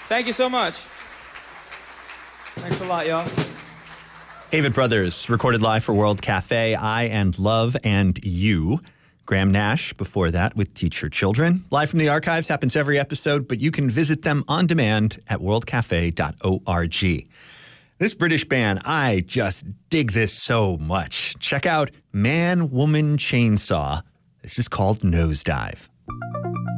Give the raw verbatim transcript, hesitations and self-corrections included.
Thank you so much. Thanks a lot, y'all. Avett Brothers, recorded live for World Cafe, I and Love and You. Graham Nash before that with Teach Your Children. Live from the archives, happens every episode, but you can visit them on demand at world cafe dot org. This British band, I just dig this so much. Check out Man, Woman, Chainsaw. This is called Nosedive.